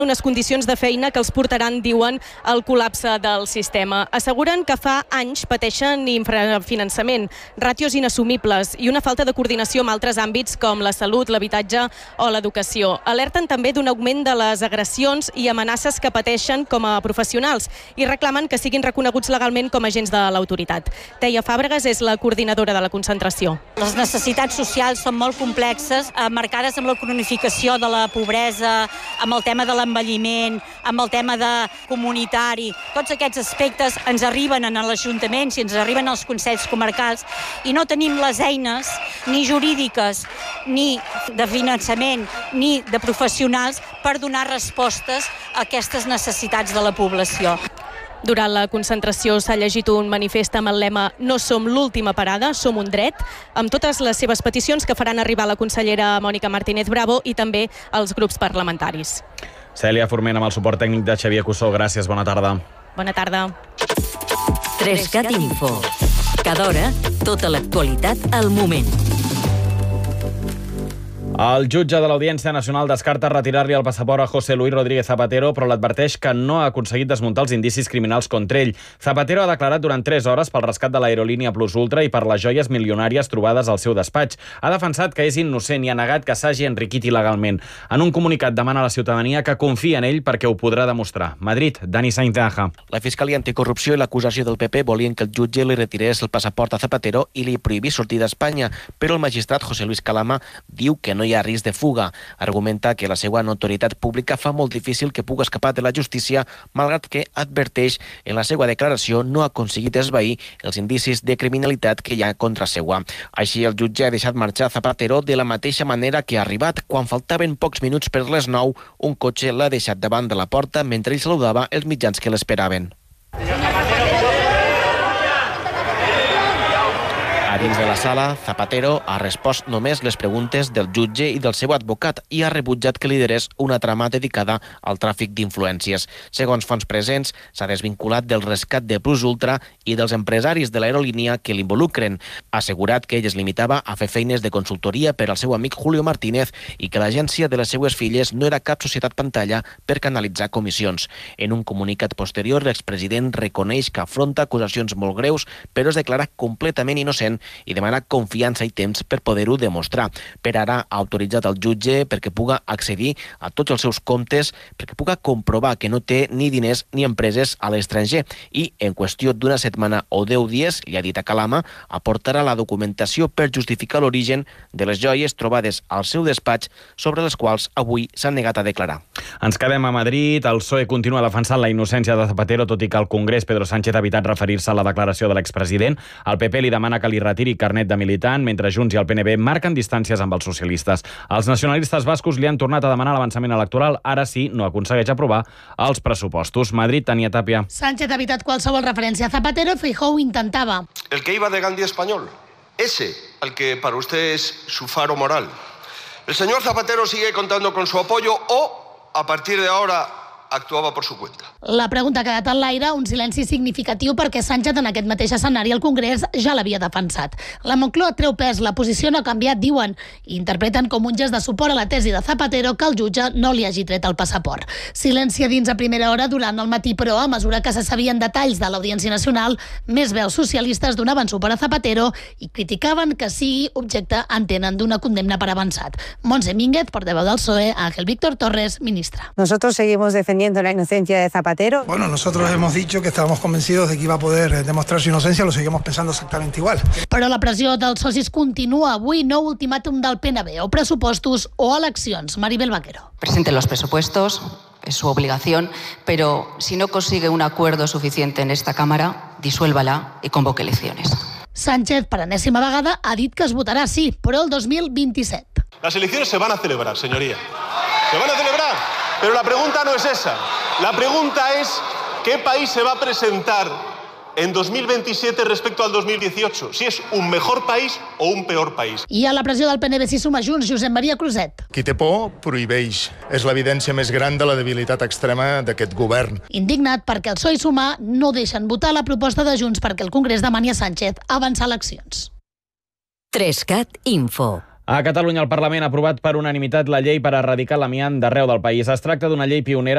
unes condicions de feina que els portaran, diuen, al col·lapse del sistema. Asseguren que fa anys pateixen infrafinançament, ràtios inassumibles i una falta de coordinació amb altres àmbits com la salut, l'habitatge o l'educació. Alerten també d'un augment de les agressions i amenaces que pateixen com a professionals i reclamen que siguin reconeguts legalment com a agents de l'autoritat. Teia Fàbregas és la coordinadora de la concentració. Les necessitats socials són molt complexes, marcades amb la cronificació de la pobresa, amb el tema de l'envelliment, amb el tema de comunitari. Tots aquests aspectes ens arriben en els ajuntaments i ens arriben als consells comarcals i no tenim les eines ni jurídiques, ni de finançament, ni de professionals per donar respostes a aquestes necessitats de la població. Durant la concentració s'ha llegit un manifest amb el lema "No som l'última parada, som un dret", amb totes les seves peticions que faran arribar la consellera Mònica Martínez Bravo i també els grups parlamentaris. Cèlia Forment amb el suport tècnic de Xavier Cussó. Gràcies, bona tarda. Bona tarda. 3CAT Info. Cada hora, tota l'actualitat al moment. El jutge de l'Audiència Nacional descarta retirar-li el passaport a José Luis Rodríguez Zapatero, però l'adverteix que no ha aconseguit desmuntar els indicis criminals contra ell. Zapatero ha declarat durant 3 hores pel rescat de l'aerolínia Plus Ultra i per les joies milionàries trobades al seu despatx. Ha defensat que és innocent i ha negat que s'hagi enriquit il·legalment. En un comunicat demana a la ciutadania que confia en ell perquè ho podrà demostrar. Madrid, Dani Sainz de Aja. La Fiscalia Anticorrupció i l'acusació del PP volien que el jutge li retirés el passaport a Zapatero i li prohibís sortir d'Espanya, però el magistrat José Luis Calama diu que no hi ha risc de fuga. Argumenta que la seva notorietat pública fa molt difícil que pugui escapar de la justícia, malgrat que adverteix en la seva declaració no ha aconseguit esvair els indicis de criminalitat que hi ha contra seua. Així, el jutge ha deixat marxar Zapatero de la mateixa manera que ha arribat. Quan faltaven pocs minuts per les 9, un cotxe l'ha deixat davant de la porta mentre ell saludava els mitjans que l'esperaven. A dins de la sala, Zapatero ha respost només les preguntes del jutge i del seu advocat i ha rebutjat que liderés una trama dedicada al tràfic d'influències. Segons fonts presents, s'ha desvinculat del rescat de Plus Ultra i dels empresaris de l'aerolínia que l'involucren. Ha assegurat que ell es limitava a fer feines de consultoria per al seu amic Julio Martínez i que l'agència de les seues filles no era cap societat pantalla per canalitzar comissions. En un comunicat posterior, l'expresident reconeix que afronta acusacions molt greus, però es declara completament innocent i demana confiança i temps per poder-ho demostrar. Per ara ha autoritzat el jutge perquè puga accedir a tots els seus comptes, perquè puga comprovar que no té ni diners ni empreses a l'estranger i, en qüestió d'una setmana o 10 dies, li ha dit a Calama, aportarà la documentació per justificar l'origen de les joies trobades al seu despatx, sobre les quals avui s'han negat a declarar. Ens quedem a Madrid. El PSOE continua defensant la innocència de Zapatero, tot i que al Congrés Pedro Sánchez ha evitat referir-se a la declaració de l'expresident. El PP li demana que li retiri carnet de militant, mentre Junts i el PNB marquen distàncies amb els socialistes. Els nacionalistes bascos li han tornat a demanar l'avançament electoral. Ara sí, no aconsegueix aprovar els pressupostos. Madrid, Tania Tapia. Sánchez ha evitat qualsevol referència a Zapatero. Feijóo intentava. El que iba de Gandhi español. Ese, al que para usted es su faro moral. El señor Zapatero sigue contando con su apoyo o, a partir de ahora, actuava per su cuenta. La pregunta ha quedat en l'aire, un silenci significatiu perquè Sánchez en aquest mateix escenari al Congrés ja l'havia defensat. La Moncloa treu pes, la posició no ha canviat, diuen, i interpreten com un gest de suport a la tesi de Zapatero que el jutge no li hagi tret el passaport. Silenci a dins a primera hora durant el matí, però a mesura que se sabien detalls de l'Audiència Nacional, més veus socialistes donaven suport a Zapatero i criticaven que sigui objecte, entenen, d'una condemna per avançat. Montse Mínguez, portaveu del PSOE, Ángel Víctor Torres, ministra. Nosotros seguimos defendiendo la inocencia de Zapatero. Bueno, nosotros hemos dicho que estábamos convencidos de que iba a poder demostrar su inocencia, lo seguimos pensando exactamente igual. Però la pressió dels socis continua. Avui nou ultimàtum del PNB, o pressupostos o eleccions. Maribel Vaquero. Presenten los presupuestos, es su obligación, pero si no consigue un acuerdo suficiente en esta Cámara, disuélvala y convoque elecciones. Sánchez, per enèsima vegada, ha dit que es votarà sí, però el 2027. Las elecciones se van a celebrar, señoría. Se van a celebrar. Pero la pregunta no es esa. La pregunta es ¿qué país se va a presentar en 2027 respecto al 2018? Si es un mejor país o un peor país. I a la pressió del PNB s'hi suma Junts, Josep Maria Cruzet. Qui té por, prohibeix. És l'evidència més gran de la debilitat extrema d'aquest govern. Indignat perquè el PSOE i Sumar no deixen votar la proposta de Junts perquè el Congrés demani a Sánchez avançar eleccions. 3CAT Info. A Catalunya, el Parlament ha aprovat per unanimitat la llei per erradicar l'amiant d'arreu del país. Es tracta d'una llei pionera